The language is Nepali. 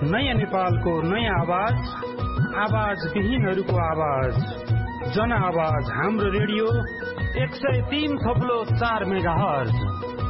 नयाँ नेपालको नयाँ आवाज, आवाज विहीनहरूको आवाज, जन आवाज हाम्रो रेडियो 103.4 मेगाहर्ज।